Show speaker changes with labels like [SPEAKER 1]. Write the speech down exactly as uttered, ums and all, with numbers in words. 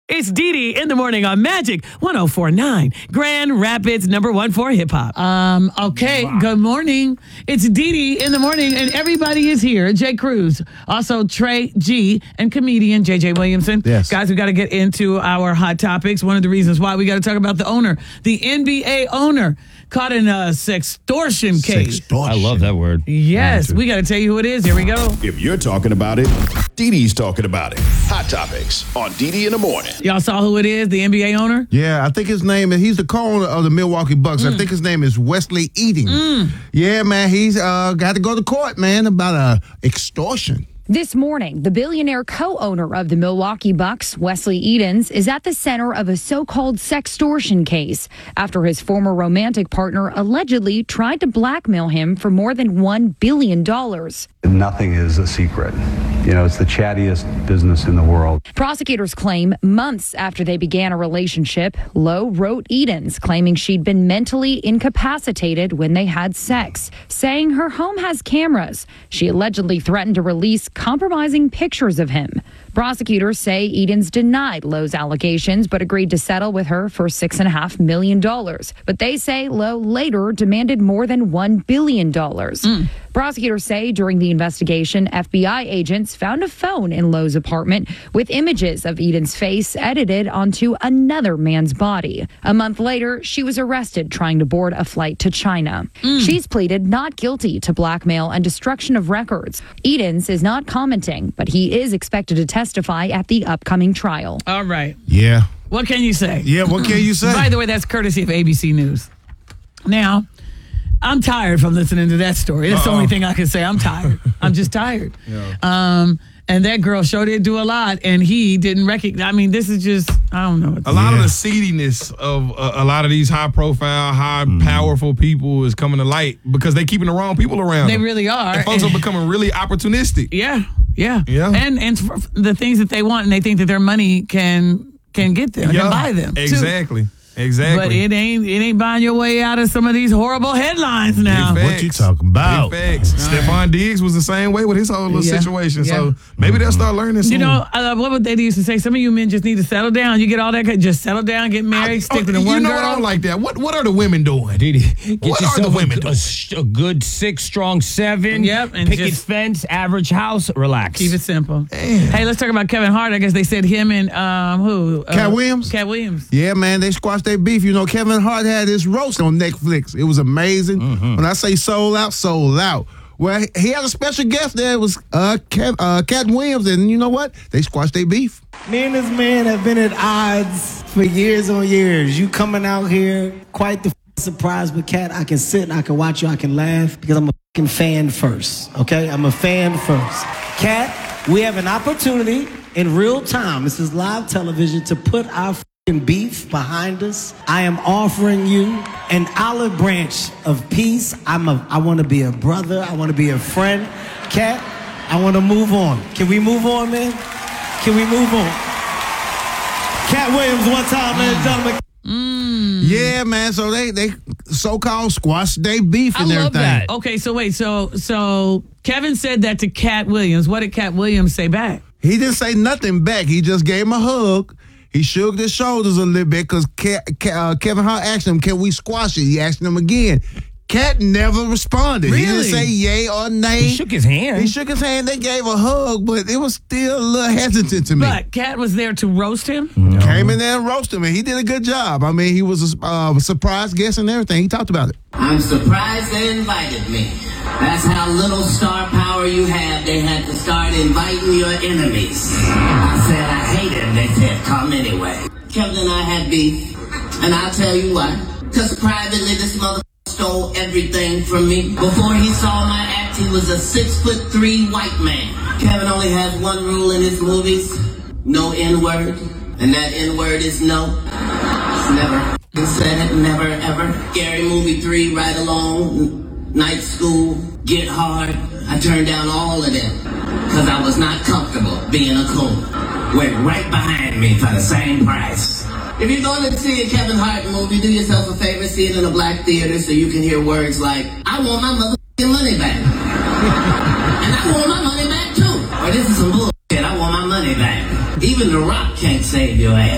[SPEAKER 1] It's Dee Dee in the morning on Magic one oh four point nine, Grand Rapids number one for hip hop. Um, okay, wow. Good morning. It's Dee Dee in the morning, and everybody is here. Jay Cruz, also Trey G, and comedian J J Williamson.
[SPEAKER 2] Yes.
[SPEAKER 1] Guys, we got to get into our hot topics. One of the reasons why we got to talk about the owner, the N B A owner, caught in a sextortion case.
[SPEAKER 2] Sextortion.
[SPEAKER 3] I love that word.
[SPEAKER 1] Yes, we got to tell you who it is. Here we go.
[SPEAKER 4] If you're talking about it, Dee Dee's talking about it. Hot Topics on Dee Dee in the morning.
[SPEAKER 1] Y'all saw who it is, the N B A owner?
[SPEAKER 2] Yeah, I think his name is, he's the co-owner of the Milwaukee Bucks. Mm. I think his name is Wesley Eating.
[SPEAKER 1] Mm.
[SPEAKER 2] Yeah, man, he's uh, got to go to court, man, about uh, extortion.
[SPEAKER 5] This morning, the billionaire co-owner of the Milwaukee Bucks, Wesley Edens, is at the center of a so-called sextortion case after his former romantic partner allegedly tried to blackmail him for more than one billion dollars.
[SPEAKER 6] Nothing is a secret. You know, it's the chattiest business in the world.
[SPEAKER 5] Prosecutors claim months after they began a relationship, Lowe wrote Edens, claiming she'd been mentally incapacitated when they had sex, saying her home has cameras. She allegedly threatened to release compromising pictures of him. Prosecutors say Edens denied Lowe's allegations, but agreed to settle with her for six and a half million dollars. But they say Lowe later demanded more than one billion dollars. Mm. Prosecutors say during the investigation, F B I agents found a phone in Lowe's apartment with images of Edens' face edited onto another man's body. A month later, she was arrested trying to board a flight to China. Mm. She's pleaded not guilty to blackmail and destruction of records. Edens is not commenting, but he is expected to testify at the upcoming trial.
[SPEAKER 1] All right.
[SPEAKER 2] Yeah.
[SPEAKER 1] What can you say?
[SPEAKER 2] Yeah, what can you say?
[SPEAKER 1] By the way, that's courtesy of A B C News. Now, I'm tired from listening to that story. That's Uh-oh. the only thing I can say. I'm tired. I'm just tired. Yeah. Um, and that girl sure did do a lot, and he didn't recognize. I mean, this is just, I don't know.
[SPEAKER 7] A lot yeah. of the seediness of uh, a lot of these high-profile, high-powerful mm. people is coming to light because they're keeping the wrong people around.
[SPEAKER 1] They
[SPEAKER 7] them.
[SPEAKER 1] really are.
[SPEAKER 7] And folks are becoming really opportunistic.
[SPEAKER 1] Yeah, yeah.
[SPEAKER 7] Yeah.
[SPEAKER 1] And, and for the things that they want, and they think that their money can can get them,
[SPEAKER 7] yeah.
[SPEAKER 1] can buy them.
[SPEAKER 7] Exactly.
[SPEAKER 1] Too.
[SPEAKER 7] Exactly.
[SPEAKER 1] But it ain't it ain't buying your way out of some of these horrible headlines now.
[SPEAKER 2] What you talking about?
[SPEAKER 7] Big facts. Stephon right. Diggs was the same way with his whole little
[SPEAKER 1] yeah.
[SPEAKER 7] situation.
[SPEAKER 1] Yeah.
[SPEAKER 7] So maybe they'll start learning soon.
[SPEAKER 1] You know, uh, what would they used to say? Some of you men just need to settle down. You get all that, just settle down, get married, I, stick with the
[SPEAKER 7] you
[SPEAKER 1] one
[SPEAKER 7] know
[SPEAKER 1] girl.
[SPEAKER 7] What I don't like that. What What are the women doing?
[SPEAKER 3] Get
[SPEAKER 7] what
[SPEAKER 3] yourself
[SPEAKER 7] are the women
[SPEAKER 3] a,
[SPEAKER 7] doing?
[SPEAKER 3] A, a good six, strong seven.
[SPEAKER 1] Yep. And
[SPEAKER 3] picket
[SPEAKER 1] just
[SPEAKER 3] fence, average house, relax.
[SPEAKER 1] Keep it simple.
[SPEAKER 7] Damn.
[SPEAKER 1] Hey, let's talk about Kevin Hart. I guess they said him and um who? Uh,
[SPEAKER 2] Cat Williams.
[SPEAKER 1] Cat Williams.
[SPEAKER 2] Yeah, man, they squashed their beef. You know, Kevin Hart had his roast on Netflix. It was amazing. Mm-hmm. When I say sold out, sold out. Well, he had a special guest there. It was uh, Cat, uh, Cat Williams, and you know what? They squashed their beef.
[SPEAKER 8] Me and this man have been at odds for years on years. You coming out here, quite the f- surprise with Cat. I can sit and I can watch you, I can laugh, because I'm a f***ing fan first, okay? I'm a fan first. Cat, we have an opportunity in real time, this is live television, to put our beef behind us. I am offering you an olive branch of peace. I'm a, I want to be a brother. I want to be a friend. Cat, I want to move on. Can we move on, man? Can we move on? Cat Williams, one time, ladies and gentlemen.
[SPEAKER 1] Mm.
[SPEAKER 2] Yeah, man. So they they so-called squashed their beef and
[SPEAKER 3] I love
[SPEAKER 2] everything.
[SPEAKER 3] that.
[SPEAKER 1] Okay, so wait, so so Kevin said that to Cat Williams. What did Cat Williams say back?
[SPEAKER 2] He didn't say nothing back. He just gave him a hug. He shook his shoulders a little bit because Ke- Ke- uh, Kevin Hart asked him, can we squash it? He asked him again. Cat never responded.
[SPEAKER 1] Really?
[SPEAKER 2] He didn't say yay or nay.
[SPEAKER 3] He shook his hand.
[SPEAKER 2] He shook his hand. They gave a hug, but it was still a little hesitant to me.
[SPEAKER 1] But Cat was there to roast him?
[SPEAKER 2] No. Came in there and roasted him, and he did a good job. I mean, he was a uh, surprise guest and everything. He talked about it.
[SPEAKER 9] I'm surprised they invited me. That's how little star power you have. They had to start inviting your enemies. I said I hated. They said come anyway. Kevin and I had beef, and I'll tell you why. Because privately this mother stole everything from me. Before he saw my act, he was a six foot three white man. Kevin only has one rule in his movies: no N-word, and that N-word is no. It's never said it, never ever. Scary Movie three, Ride Along, Night School, Get Hard. I turned down all of them because I was not comfortable being a coon. Went right behind me for the same price. If you're going to see a Kevin Hart movie, do yourself a favor, see it in a black theater so you can hear words like, I want my motherfucking money back. And I want my money back too. Or this is some bullshit, I want my money back. Even The Rock can't save your ass.